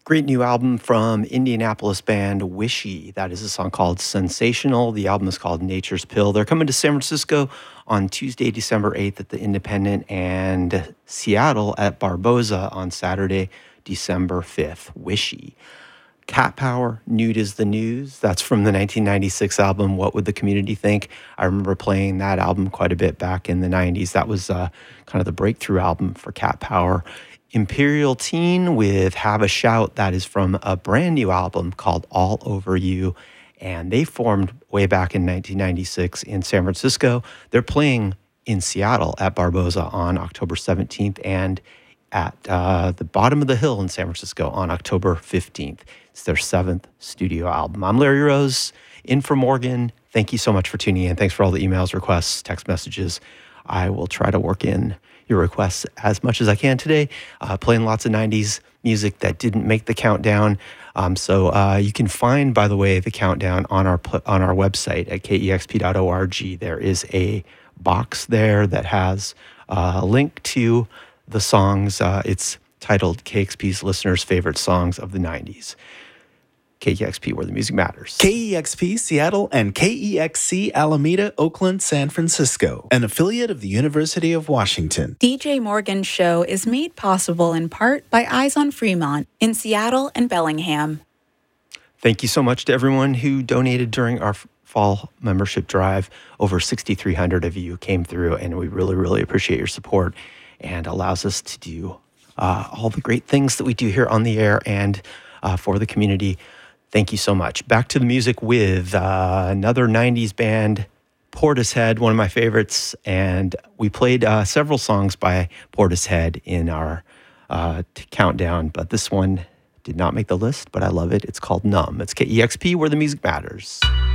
Great new album from Indianapolis band Wishy. That is a song called Sensational. The album is called Nature's Pill. They're coming to San Francisco on Tuesday, December 8th at the Independent, and Seattle at Barboza on Saturday, December 5th. Wishy. Cat Power, Nude is the News. That's from the 1996 album, What Would the Community Think? I remember playing that album quite a bit back in the 90s. That was kind of the breakthrough album for Cat Power. Imperial Teen with Have a Shout. That is from a brand new album called All Over You. And they formed way back in 1996 in San Francisco. They're playing in Seattle at Barboza on October 17th and at the Bottom of the Hill in San Francisco on October 15th. It's their 7th studio album. I'm Larry Rose, in for Morgan. Thank you so much for tuning in. Thanks for all the emails, requests, text messages. I will try to work in your requests as much as I can today, playing lots of 90s music that didn't make the countdown. So you can find, by the way, the countdown on our website at kexp.org. There is a box there that has a link to the songs. It's titled KEXP's Listeners' Favorite Songs of the 90s. KEXP, where the music matters. KEXP Seattle and KEXC Alameda, Oakland, San Francisco, an affiliate of the University of Washington. DJ Morgan's show is made possible in part by Eyes on Fremont in Seattle and Bellingham. Thank you so much to everyone who donated during our fall membership drive. Over 6,300 of you came through, and we really, really appreciate your support and allows us to do all the great things that we do here on the air and for the community. Thank you so much. Back to the music with another 90s band, Portishead, one of my favorites. And we played several songs by Portishead in our countdown, but this one did not make the list, but I love it. It's called Numb. It's KEXP, where the music matters.